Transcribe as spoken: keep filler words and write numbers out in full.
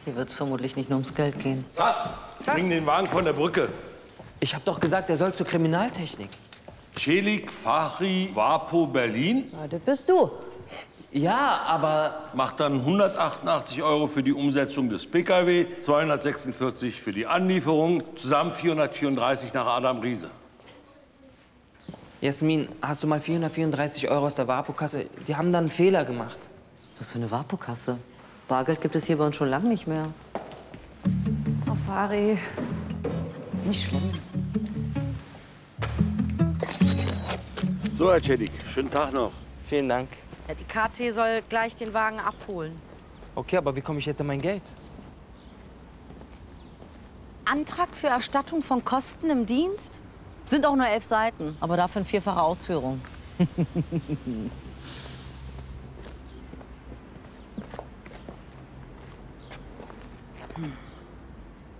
Hier wird es vermutlich nicht nur ums Geld gehen. Was? Bring den Wagen von der Brücke. Ich habe doch gesagt, er soll zur Kriminaltechnik. Celik Fahri Vapo Berlin Ja, das bist du. Ja, aber macht dann hundertachtundachtzig Euro für die Umsetzung des P K W, zweihundertsechsundvierzig für die Anlieferung, zusammen vierhundertvierunddreißig nach Adam Riese. Jasmin, hast du mal vierhundertvierunddreißig Euro aus der Vapo-Kasse? Die haben dann einen Fehler gemacht. Was für eine Vapo-Kasse? Bargeld gibt es hier bei uns schon lange nicht mehr. Oh, Fari. Nicht schlimm. So, Herr Celik, schönen Tag noch. Vielen Dank. Ja, die K T soll gleich den Wagen abholen. Okay, aber wie komme ich jetzt an mein Geld? Antrag für Erstattung von Kosten im Dienst? Sind auch nur elf Seiten, aber dafür eine vierfache Ausführung. hm.